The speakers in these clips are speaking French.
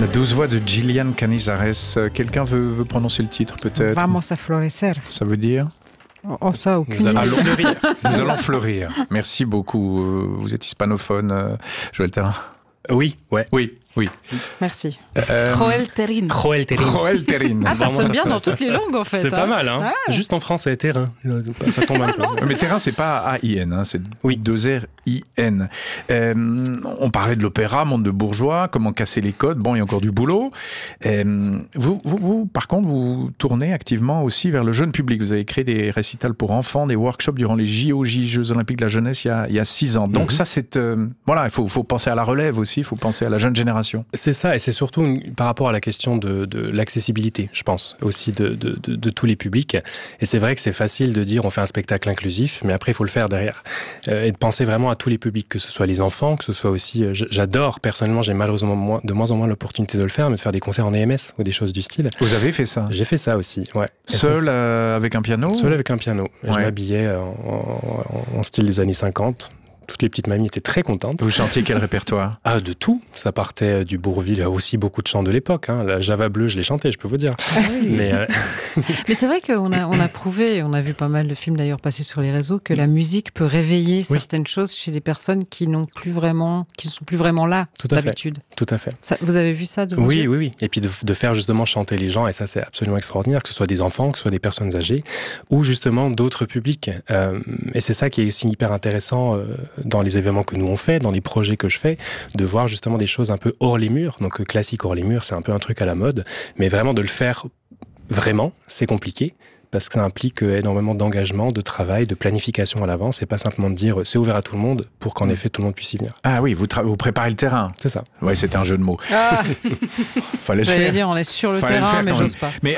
La douce voix de Gillian Canizares. Quelqu'un veut prononcer le titre peut-être? Vamos a florecer. Ça veut dire? Oh, ça, aucune Nous idée. allons fleurir. Nous allons fleurir. Merci beaucoup. Vous êtes hispanophone, Joël Thérin? Oui, ouais. Oui. Merci. Joël Thérin. Joël Thérin. Joël Thérin. Ah, ça sonne bien dans toutes les langues, en fait. C'est pas mal, hein. Ah. Juste en français, Thérin. Ça tombe un peu. Mais Thérin, c'est pas A-I-N, hein, c'est Oui. 2-R-I-N. On parlait de l'opéra, monde de bourgeois, comment casser les codes. Bon, il y a encore du boulot. Vous, par contre, vous tournez activement aussi vers le jeune public. Vous avez créé des récitals pour enfants, des workshops durant les JOJ, Jeux Olympiques de la Jeunesse, il y a 6 ans. Donc ça, c'est... voilà, il faut penser à la relève aussi, il faut penser à la jeune génération. C'est ça, et c'est surtout par rapport à la question de l'accessibilité, je pense, aussi de tous les publics. Et c'est vrai que c'est facile de dire on fait un spectacle inclusif, mais après il faut le faire derrière. Et de penser vraiment à tous les publics, que ce soit les enfants, que ce soit aussi... J'adore, personnellement, j'ai malheureusement de moins en moins l'opportunité de le faire, mais de faire des concerts en EMS ou des choses du style. Vous avez fait ça? J'ai fait ça aussi, ouais. Seul avec un piano? Seul avec un piano. Ouais. Je m'habillais en style des années 50. Toutes les petites mamies étaient très contentes. Vous chantiez quel répertoire? Ah, de tout. Ça partait du Bourvil. Il y a aussi beaucoup de chants de l'époque. Hein. La Java bleue, je l'ai chanté, je peux vous dire. Ah oui. Mais c'est vrai qu'on a prouvé, on a vu pas mal de films d'ailleurs passer sur les réseaux, que la musique peut réveiller certaines choses chez des personnes qui ne sont plus vraiment là d'habitude. Tout à fait. Ça, vous avez vu ça de vos yeux? Oui. Et puis de faire justement chanter les gens, et ça c'est absolument extraordinaire, que ce soit des enfants, que ce soit des personnes âgées, ou justement d'autres publics. Et c'est ça qui est aussi hyper intéressant dans les événements que nous on fait, dans les projets que je fais, de voir justement des choses un peu hors les murs. Donc classique hors les murs, c'est un peu un truc à la mode, mais vraiment de le faire vraiment, c'est compliqué. Parce que ça implique énormément d'engagement, de travail, de planification à l'avance, et pas simplement de dire c'est ouvert à tout le monde pour qu'en effet tout le monde puisse y venir. Ah oui, vous préparez le terrain. C'est ça. Oui, c'était un jeu de mots. Ah. Fallait le J'allais faire. dire, on est sur le Fallait le terrain, faire mais quand j'ose même. pas. Mais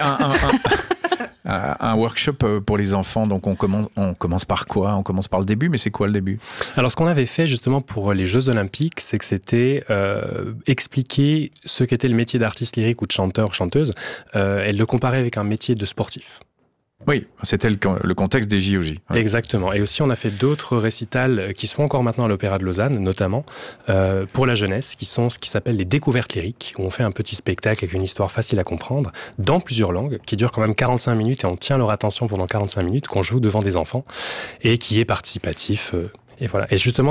un workshop pour les enfants, donc on commence par quoi? On commence par le début, mais c'est quoi le début? Alors ce qu'on avait fait justement pour les Jeux Olympiques, c'est que c'était expliquer ce qu'était le métier d'artiste lyrique ou de chanteur, chanteuse, et le comparer avec un métier de sportif. Oui, c'était le contexte des JOJ. Ouais. Exactement. Et aussi, on a fait d'autres récitals qui se font encore maintenant à l'Opéra de Lausanne, notamment, pour la jeunesse, qui sont ce qui s'appelle les découvertes lyriques, où on fait un petit spectacle avec une histoire facile à comprendre, dans plusieurs langues, qui dure quand même 45 minutes, et on tient leur attention pendant 45 minutes, qu'on joue devant des enfants, et qui est participatif. Et voilà. Et justement,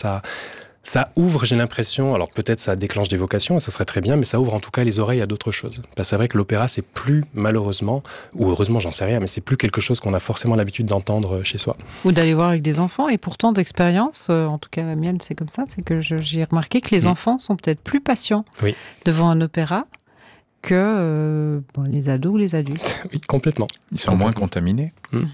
ça ouvre, j'ai l'impression, alors peut-être ça déclenche des vocations, et ça serait très bien, mais ça ouvre en tout cas les oreilles à d'autres choses. Parce que c'est vrai que l'opéra, c'est plus, malheureusement, ou heureusement, j'en sais rien, mais c'est plus quelque chose qu'on a forcément l'habitude d'entendre chez soi. Ou d'aller voir avec des enfants. Et pourtant, d'expérience, en tout cas la mienne, c'est comme ça, c'est que j'ai remarqué que les enfants sont peut-être plus patients devant un opéra que les ados ou les adultes. Oui, complètement. Ils sont moins contaminés.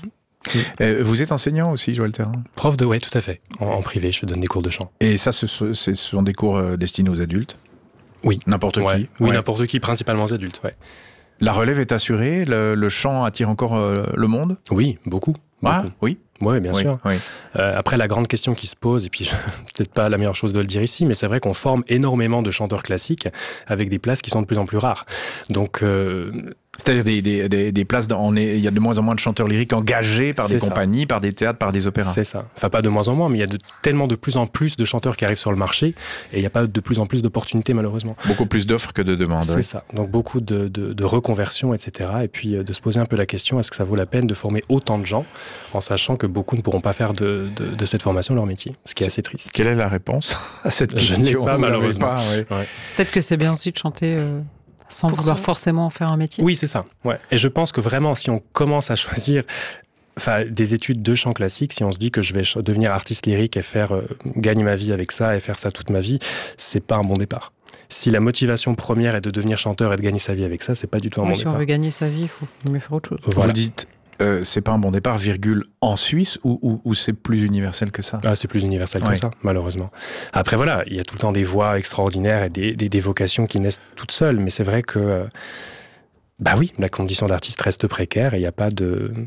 Vous êtes enseignant aussi, Joël Thérin? Prof de, tout à fait. En privé, je donne des cours de chant. Et ça, ce sont des cours destinés aux adultes? Oui. N'importe qui? Oui, n'importe qui, principalement aux adultes, ouais. La relève est assurée? Le chant attire encore le monde? Oui, beaucoup. Ah, oui? Oui, bien sûr. Oui. Après, la grande question qui se pose, et puis peut-être pas la meilleure chose de le dire ici, mais c'est vrai qu'on forme énormément de chanteurs classiques avec des places qui sont de plus en plus rares. Donc... C'est-à-dire des places, il y a de moins en moins de chanteurs lyriques engagés par des compagnies, par des théâtres, par des opéras. C'est ça. Enfin, pas de moins en moins, mais il y a tellement de plus en plus de chanteurs qui arrivent sur le marché, et il n'y a pas de plus en plus d'opportunités, malheureusement. Beaucoup plus d'offres que de demandes. C'est ça. Donc beaucoup de reconversions, etc. Et puis de se poser un peu la question, est-ce que ça vaut la peine de former autant de gens, en sachant que beaucoup ne pourront pas faire de cette formation leur métier, ce qui est assez triste. Quelle est la réponse à cette question? Je n'ai pas, malheureusement. Peut-être que c'est bien aussi de chanter... sans vouloir forcément en faire un métier. Oui, c'est ça. Ouais. Et je pense que vraiment, si on commence à choisir des études de chant classique, si on se dit que je vais devenir artiste lyrique et gagner ma vie avec ça et faire ça toute ma vie, c'est pas un bon départ. Si la motivation première est de devenir chanteur et de gagner sa vie avec ça, c'est pas du tout un bon départ. Si on veut gagner sa vie, il faut mieux faire autre chose. Voilà. Vous dites... c'est pas un bon départ, virgule, en Suisse, ou c'est plus universel que ça? Ah, c'est plus universel que ça, malheureusement. Après, voilà, il y a tout le temps des voix extraordinaires et des vocations qui naissent toutes seules, mais c'est vrai que, la condition d'artiste reste précaire et il n'y a pas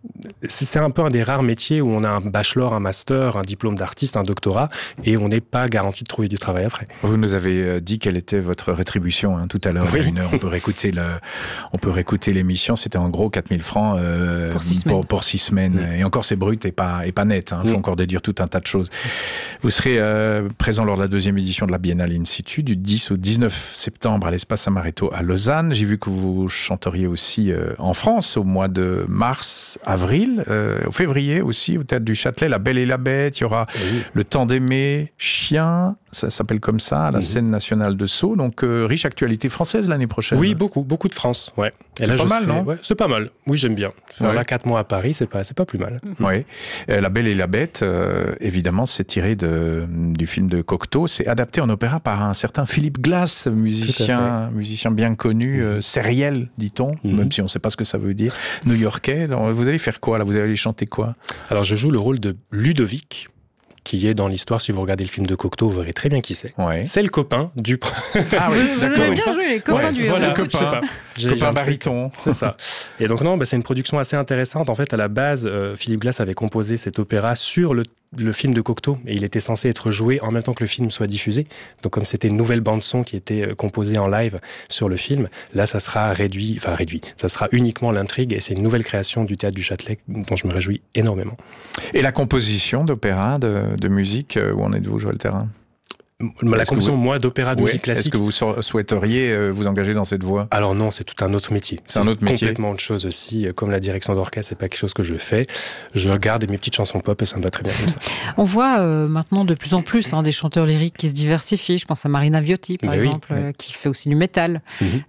c'est un peu un des rares métiers où on a un bachelor, un master, un diplôme d'artiste, un doctorat, et on n'est pas garanti de trouver du travail après. Vous nous avez dit quelle était votre rétribution tout à l'heure. Oui. À 1 heure, on peut réécouter l'émission. C'était en gros 4 000 francs pour 6 semaines. Et encore, c'est brut et pas net. Il faut encore déduire tout un tas de choses. Vous serez présent lors de la 2e édition de la Biennale In Situ du 10 au 19 septembre à l'Espace Amaretto à Lausanne. J'ai vu que vous chanteriez aussi en France au mois de mars, avril, au février aussi au Théâtre du Châtelet, La Belle et la Bête. Il y aura Le Temps d'aimer, Chien, ça s'appelle comme ça, à la scène nationale de Sceaux. Donc riche actualité française l'année prochaine. Oui, beaucoup de France. Ouais. Et c'est là, pas mal, non? Ouais, c'est pas mal. Oui, j'aime bien. Faire là 4 mois à Paris, c'est pas plus mal. Oui. La Belle et la Bête, évidemment, c'est tiré du film de Cocteau. C'est adapté en opéra par un certain Philippe Glass, musicien bien connu, sériel, dit-on, même si on ne sait pas ce que ça veut dire, new-yorkais. Alors, vous allez faire quoi là? Vous allez chanter quoi? Alors, je joue le rôle de Ludovic, qui est dans l'histoire, si vous regardez le film de Cocteau, vous verrez très bien qui c'est. Ouais. C'est le copain du... Ah oui, vous avez bien joué, les copains du... Voilà, je sais pas. Copain baryton. C'est ça. Et donc non, c'est une production assez intéressante. En fait, à la base, Philippe Glass avait composé cet opéra sur le film de Cocteau, et il était censé être joué en même temps que le film soit diffusé. Donc comme c'était une nouvelle bande-son qui était composée en live sur le film, là ça sera réduit, ça sera uniquement l'intrigue, et c'est une nouvelle création du Théâtre du Châtelet dont je me réjouis énormément. Et la composition d'opéra, de musique, où en êtes-vous, Joël Thérin? La composition, moi, d'opéra de musique classique. Est-ce que vous souhaiteriez vous engager dans cette voie? Alors non, c'est tout un autre métier. C'est un autre métier. Complètement autre chose aussi. Comme la direction d'orchestre, c'est pas quelque chose que je fais. Je regarde mes petites chansons pop et ça me va très bien comme ça. On voit maintenant de plus en plus des chanteurs lyriques qui se diversifient. Je pense à Marina Viotti, par exemple, qui fait aussi du métal.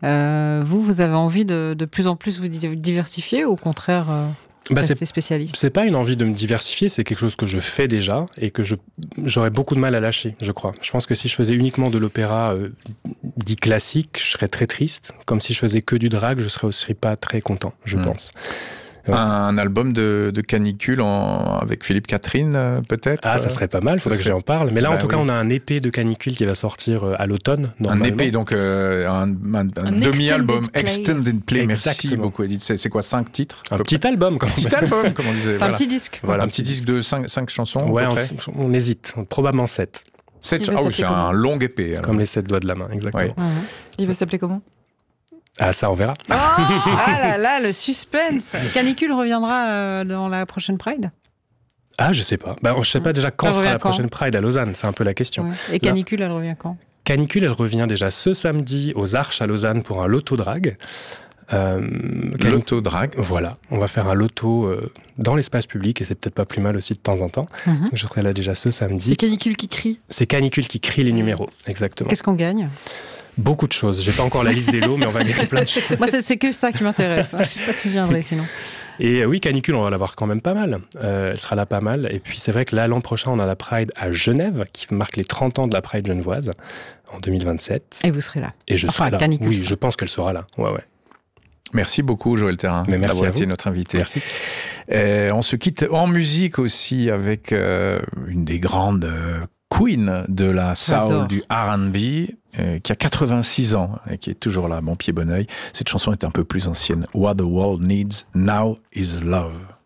Vous avez envie de plus en plus vous diversifier ou au contraire rester spécialiste? C'est pas une envie de me diversifier, c'est quelque chose que je fais déjà et que j'aurais beaucoup de mal à lâcher, je crois. Je pense que si je faisais uniquement de l'opéra dit classique, je serais très triste. Comme si je faisais que du drag, je serais aussi pas très content, je pense. Un album de Canicule avec Philippe Catherine, peut-être? Ah, ça serait pas mal, il faudrait que j'en parle. Mais là, en tout cas, on a un EP de Canicule qui va sortir à l'automne. Un EP, donc un demi-album, Extended Play. Merci beaucoup, Edith. C'est quoi, 5 titres? Un petit album, comme on disait. C'est un petit disque. Voilà, un petit disque de 5 chansons. Ouais, on hésite, probablement 7. C'est un long EP. Alors. Comme les 7 doigts de la main, exactement. Ouais. Il va s'appeler comment? Ah, ça, on verra. Oh, ah là là, le suspense. Canicule reviendra dans la prochaine Pride? Ah, je sais pas. Je sais pas déjà quand sera la prochaine Pride à Lausanne, c'est un peu la question. Ouais. Et Canicule, elle revient quand? Canicule, elle revient déjà ce samedi aux Arches à Lausanne pour un loto drag. Loto drag. Voilà, on va faire un loto dans l'espace public et c'est peut-être pas plus mal aussi de temps en temps. Je serai là déjà ce samedi. C'est Canicule qui crie? C'est Canicule qui crie les numéros, exactement. Qu'est-ce qu'on gagne? Beaucoup de choses. J'ai pas encore la liste des lots, mais on va gagner plein de choses. Moi, c'est que ça qui m'intéresse. Je sais pas si je viendrai sinon. Et oui, Canicule, on va l'avoir quand même pas mal. Elle sera là pas mal. Et puis c'est vrai que là, l'an prochain, on a la Pride à Genève, qui marque les 30 ans de la Pride genevoise, en 2027. Et vous serez là? Et je serai là. Canicule, oui, je pense qu'elle sera là. Ouais. Merci beaucoup, Joël Thérin, d'avoir été notre invité. Merci. On se quitte en musique aussi avec une des grandes queens de la soul, du R&B, qui a 86 ans et qui est toujours là, bon pied, bon oeil. Cette chanson est un peu plus ancienne. What the world needs now is love.